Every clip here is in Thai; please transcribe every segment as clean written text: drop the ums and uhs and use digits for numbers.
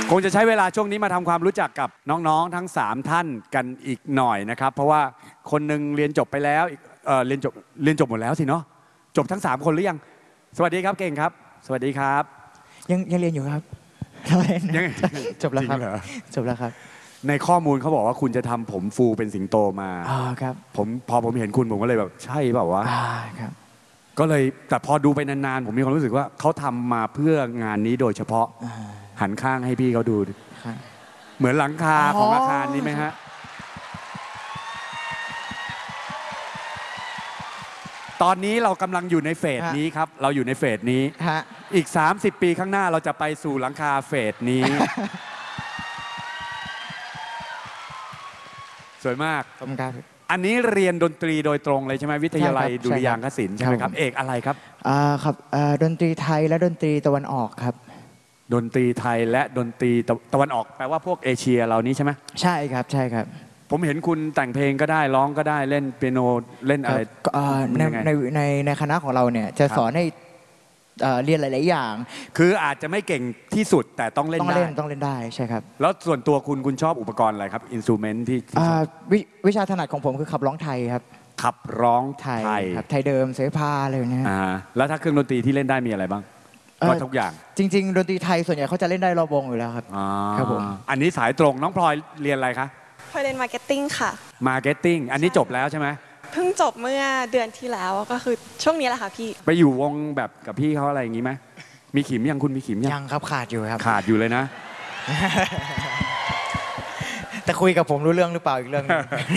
คงจะใช้เวลาช่วงนี้มาทำความรู้จักกับน้องๆทั้ง3ท่านกันอีกหน่อยนะครับเพราะว่าคนหนึ่งเรียนจบไปแล้วเรียนจบหมดแล้วสิเนาะจบทั้ง3คนหรือยังสวัสดีครับเก่งครับสวัสดีครับยังเรียนอยู่ครับจบแล้วครับจบแล้วครับในข้อมูลเขาบอกว่าคุณจะทำผมฟูเป็นสิงโตมาครับพอผมเห็นคุณผมก็เลยแบบใช่เปล่าวะครับก็เลยแต่พอดูไปนานๆผมมีความรู้สึกว่าเขาทำมาเพื่องานนี้โดยเฉพาะหันข้างให้พี่เขาดูเหมือนหลังคาของอาคารนี้ไหมฮะตอนนี้เรากำลังอยู่ในเฟสนี้ครับเราอยู่ในเฟสนี้อีก30 ปีข้างหน้าเราจะไปสู่หลังคาเฟสนี้สวยมากอันนี้เรียนดนตรีโดยตรงเลยใช่ไหมวิทยาลัยดุริยางคศิลป์ใช่ไหมครับเอกอะไรครับครับดนตรีไทยและดนตรีตะวันออกครับดนตรีไทยและดนตรีตะวันออกแปลว่าพวกเอเชียเรานี้ใช่ไหมใช่ครับใช่ครับผมเห็นคุณแต่งเพลงก็ได้ร้องก็ได้เล่นเปียโนเล่นอะไรในคณะของเราเนี่ยจะสอนให้เรียนหลายๆอย่างคืออาจจะไม่เก่งที่สุดแต่ต้องเล่นได้ต้องเล่นได้ใช่ครับแล้วส่วนตัวคุณชอบอุปกรณ์อะไรครับอินสตูเมนต์ที่วิชาถนัดของผมคือขับร้องไทยครับขับร้องไทยครับไทยเดิมเสพาอะไรอย่างเงี้ยแล้วถ้าเครื่องดนตรีที่เล่นได้มีอะไรบ้างก็ทุกอย่างจริงๆดนตรีไทยส่วนใหญ่เขาจะเล่นได้รอบวงอยู่แล้วครับครับผมอันนี้สายตรงน้องพลอยเรียนอะไรคะพลอยเรียนมาร์เก็ตติ้งค่ะมาร์เก็ตติ้งอันนี้จบแล้วใช่ไหมเพิ่งจบเมื่อเดือนที่แล้วก็คือช่วงนี้แหละค่ะพี่ไปอยู่วงแบบกับพี่เขาอะไรอย่างนี้ไหมมีขิมยังคุณมีขิมยังครับขาดอยู่ครับขาดอยู่เลยนะแต่คุยกับผมรู้เรื่องหรือเปล่าอีกเรื่อง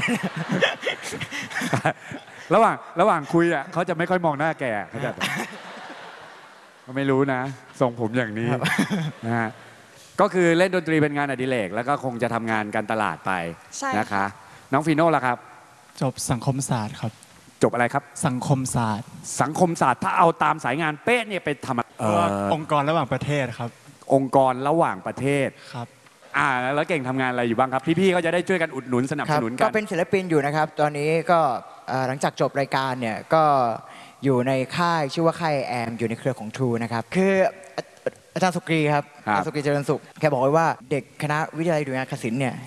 ระหว่างคุยอ่ะเขาจะไม่ค่อยมองหน้าแกเขาจะไม่รู้นะทรงผมอย่างนี้นะฮะก็คือเล่นดนตรีเป็นงานอดิเรกแล้วก็คงจะทำงานการตลาดไปนะคะน้องฟีโน่ล่ะครับจบสังคมศาสตร์ครับจบอะไรครับสังคมศาสตร์ถ้าเอาตามสายงานเป๊ะเนี่ยไปทำองค์กรระหว่างประเทศครับองค์กรระหว่างประเทศครับแล้วเก่งทำงานอะไรอยู่บ้างครับพี่ๆก็จะได้ช่วยกันอุดหนุนสนับสนุนกันก็เป็นศิลปินอยู่นะครับตอนนี้ก็หลังจากจบรายการเนี่ยก็อยู่ในค่ายชื่อว่าค่ายแอมอยู่ในเครือของ True นะครับคืออาจารย์สุกรีครับอาจารย์สุกรีเจริญสุขแกบอกไว้ว่าเด็กคณะวิทยาลัยดุริยางคศิลป์เนี่ย